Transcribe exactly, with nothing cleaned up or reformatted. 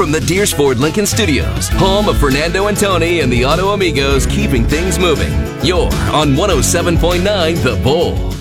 from the Deersford Lincoln Studios, home of Fernando and Tony and the Auto Amigos, keeping things moving. You're on one oh seven point nine The Bull.